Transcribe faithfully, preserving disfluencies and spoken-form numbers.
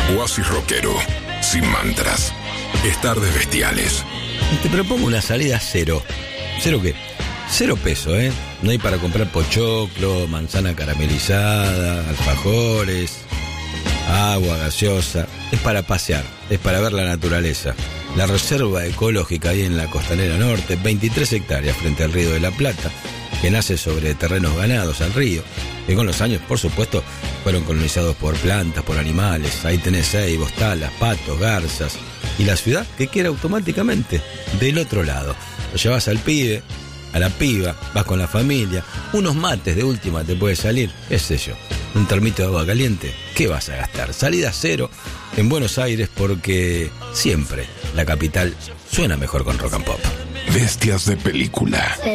Oasis rockero, sin mantras. Es tardes bestiales. Y te propongo una salida cero. ¿Cero qué? Cero peso, ¿eh? No hay para comprar pochoclo, manzana caramelizada, alfajores, agua gaseosa. Es para pasear, es para ver la naturaleza. La reserva ecológica ahí en la Costanera Norte, veintitrés hectáreas frente al Río de la Plata, que nace sobre terrenos ganados al río, que con los años, por supuesto, fueron colonizados por plantas, por animales. Ahí tenés ceibos, talas, patos, garzas. Y la ciudad que queda automáticamente del otro lado. Lo llevas al pibe, a la piba, vas con la familia, unos mates de última te puede salir, qué sé yo, un termito de agua caliente, ¿qué vas a gastar? Salida cero en Buenos Aires, porque siempre la capital suena mejor con rock and pop. Bestias de película.